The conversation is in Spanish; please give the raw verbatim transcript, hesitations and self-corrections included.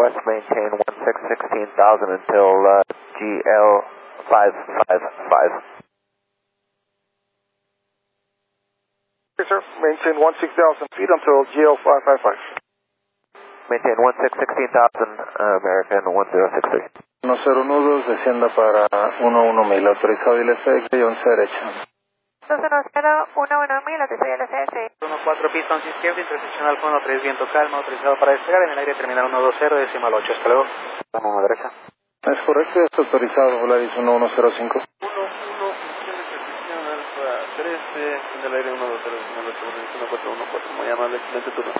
West, maintain one six sixteen thousand until uh, G L five five five. Okay, sir. Maintain one six thousand feet until G L five five five. Maintain one six sixteen thousand, uh, American one zero six three. uno cero uno dos, descienda para uno uno mil, autorizado I L S X y once derecha. dos uno cero uno uno mil, autorizado I L S X. uno cuatro Pistons izquierda, intersección al fondo tres viento calma, autorizado para despegar en el aire terminal uno dos cero, decimal ocho, hasta luego. Vamos a derecha. Es correcto, es autorizado, Volaris uno uno cero cinco. uno uno, intersección alfa trece, en el aire uno dos cero, decimal ocho, uno cuatro uno cuatro, muy amable, excelente turno.